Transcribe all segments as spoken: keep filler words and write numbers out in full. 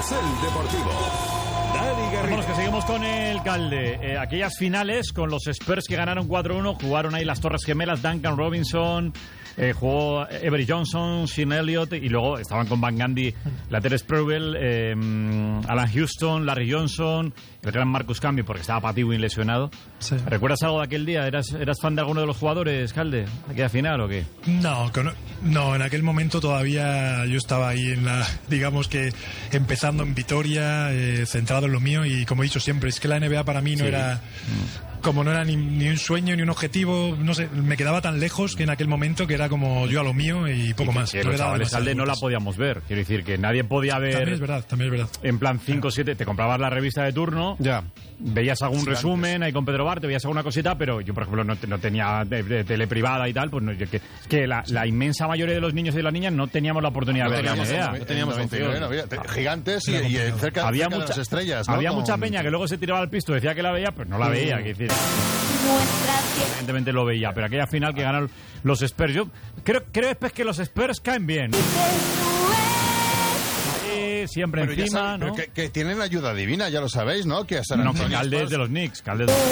Carrusel Deportivo. Dani Garrido. Vamos, que seguimos con el Calde. Eh, aquellas finales con los Spurs que ganaron cuatro uno, jugaron ahí las Torres Gemelas, Duncan Robinson, eh, jugó Avery Johnson, Sean Elliott, y luego estaban con Van Gundy, Latrell Sprewell, eh, Alan Houston, Larry Johnson, el gran Marcus Camby, porque estaba Pat Ewing lesionado. Sí. ¿Recuerdas algo de aquel día? ¿Eras, ¿Eras fan de alguno de los jugadores, Calde? ¿Aquella final o qué? No, con, no, en aquel momento todavía yo estaba ahí en la, digamos que empezando en Vitoria, eh, centrado en lo mío, y como he dicho siempre, es que la N B A para mí no sí. era... como no era ni, ni un sueño ni un objetivo, no sé, me quedaba tan lejos que en aquel momento que era como yo a lo mío y poco y que, más. Que los chavales Calde no la podíamos ver, quiero decir que nadie podía ver. También es verdad, también es verdad. En plan cinco o siete, te comprabas la revista de turno, ya veías algún sí, resumen antes. ahí con Pedro Bar, te veías alguna cosita, pero yo por ejemplo no, no tenía de, de tele privada y tal, pues no, yo, que, que la, la inmensa mayoría de los niños y de las niñas no teníamos la oportunidad no de ver teníamos, la N B A. No teníamos veintinueve, no había, gigantes y, y cerca, había cerca mucha, de las estrellas, ¿no? Había Con... mucha peña que luego se tiraba al pisto, decía que la veía, pues no la veía, que decir. Evidentemente lo veía, pero aquella final que ganaron los Spurs, yo creo, creo que los Spurs caen bien. Sí, siempre pero encima, sabe, ¿no? Que, que tienen ayuda divina, ya lo sabéis, ¿no? Que San no, que Calde es de los Knicks, Calde de...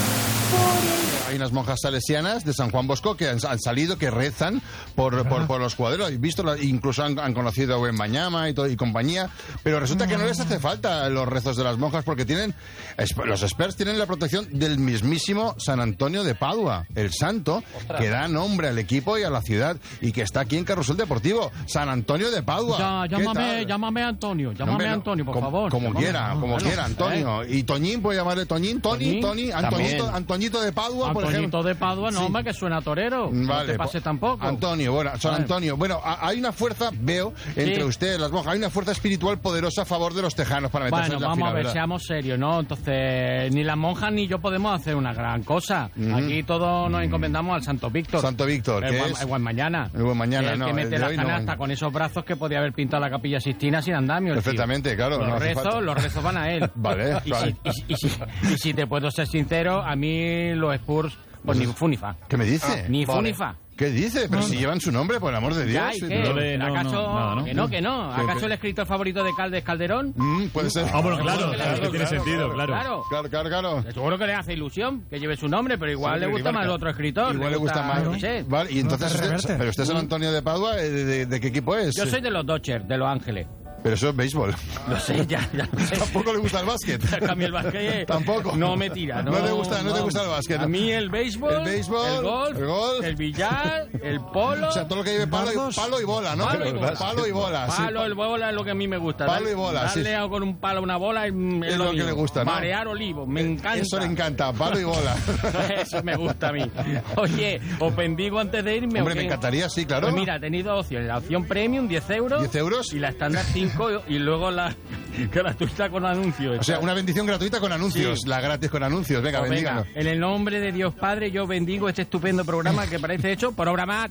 Hay unas monjas salesianas de San Juan Bosco que han, han salido, que rezan por, por, por los jugadores. He visto, incluso han, han conocido a Buen Mañama y, todo, y compañía, pero resulta que no les hace falta los rezos de las monjas porque tienen, los Spurs tienen la protección del mismísimo San Antonio de Padua, el santo que da nombre al equipo y a la ciudad y que está aquí en Carrusel Deportivo. San Antonio de Padua. Ya, llámame, llámame Antonio, llámame no, Antonio, por como, favor. Como llámame, quiera, no, como no, quiera, no, Antonio. ¿eh? Y Toñín, puede llamarle Toñín, Tony, Tony, Antoñito, Antoñito de Padua, por ejemplo. Antoñito de Padua, no, hombre, sí. Que suena torero. Vale, no te pase tampoco. Antonio, bueno, San vale. Antonio. Bueno, a, hay una fuerza, veo, entre sí. ustedes, las monjas, hay una fuerza espiritual poderosa a favor de los tejanos para meterse bueno, en la vamos final, a ver, ¿verdad? seamos serios, ¿no? Entonces, ni las monjas ni yo podemos hacer una gran cosa. Mm. Aquí todos nos encomendamos al Santo Víctor. Santo Víctor, el ¿qué buen, es? El buen mañana. El buen mañana, el no. que mete el la canasta no, con esos brazos que podía haber pintado la Capilla Sistina sin andamio. Perfectamente, claro. Los no rezos, los rezos van a él. Vale, y, vale. Si, y, y, y, si, y si te puedo ser sincero, a mí los Spurs, pues ni funifa. ¿Qué me dice? Ah, ni vale. funifa. ¿Qué dice? Pero no, si no. llevan su nombre, por el amor de Dios. Ya, ¿y qué? No le, no, ¿Acaso no, nada, ¿no? que no, que no? ¿Acaso ¿Qué? el escritor favorito de Calde es Calderón? Mm, puede ser. Ah, bueno, claro, claro, claro, que tiene claro, sentido, claro. claro. Claro, claro, claro. Seguro que le hace ilusión que lleve su nombre, pero igual sí, le gusta más el otro escritor. Igual le gusta, le gusta más. No sé. Vale, y entonces, no usted, pero usted es San Antonio de Padua, ¿de, de, de qué equipo es? Yo soy de los Dodgers, de Los Ángeles. Pero eso es béisbol. Lo sé, ya, ya lo sé. Tampoco le gusta el básquet. A mí el básquet tampoco. No me tira. No, no te gusta, no, no te gusta el básquet. A mí el béisbol, el béisbol, el golf, el, golf, el billar, el polo. O sea, todo lo que lleve palo y, palo y bola, ¿no? Palo y bola. Palo y bola. Palo sí. y bola es lo que a mí me gusta. Palo darle, y bola, darle sí. con un palo a una bola es, es, es lo, lo que mío. le gusta, ¿no? Marear olivos, me encanta. Eso le encanta, palo y bola. Eso me gusta a mí. Oye, os bendigo antes de irme. Hombre, me encantaría, sí, claro. Pues mira, he tenido opciones. La opción premium, diez euros. ¿diez euros? Y la estándar, cinco. Y luego la gratuita con anuncios. O sea, una bendición gratuita con anuncios. Sí. La gratis con anuncios. Venga, pues bendíganos. Venga, en el nombre de Dios Padre, yo bendigo este estupendo programa que parece hecho por obra más.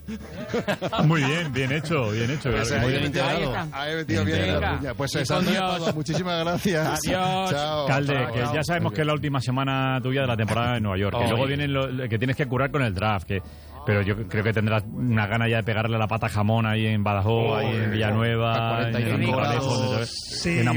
Muy bien, bien hecho, bien hecho. Pues claro, ahí, muy bien ahí está. Ahí metido bien en la puña. Pues eso, muchísimas gracias. Adiós. Chao. Calde, chao, que chao. ya sabemos que es la última semana tuya de la temporada en Nueva York. Que oh, luego sí. vienen lo, que tienes que curar con el draft. Que, pero yo creo que tendrás una gana ya de pegarle la pata jamón ahí en Badajoz, oh, ahí en Villanueva, en cuarenta y cinco San grados. Sí.